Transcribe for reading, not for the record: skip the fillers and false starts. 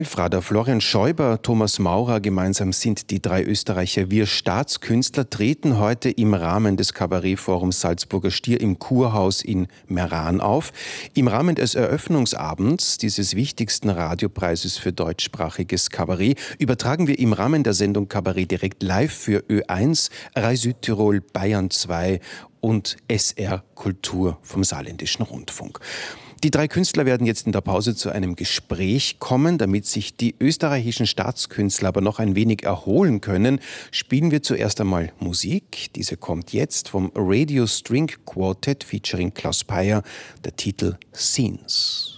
Frader Florian Schäuber, Thomas Maurer, gemeinsam sind die drei Österreicher Wir Staatskünstler, treten heute im Rahmen des Kabarettforums Salzburger Stier im Kurhaus in Meran auf. Im Rahmen des Eröffnungsabends dieses wichtigsten Radiopreises für deutschsprachiges Kabarett übertragen wir im Rahmen der Sendung Kabarett direkt live für Ö1, Rai Südtirol, Bayern 2 und SR Kultur vom Saarländischen Rundfunk. Die drei Künstler werden jetzt in der Pause zu einem Gespräch kommen. Damit sich die österreichischen Staatskünstler aber noch ein wenig erholen können, spielen wir zuerst einmal Musik. Diese kommt jetzt vom Radio String Quartet featuring Klaus Peyer, der Titel Scenes.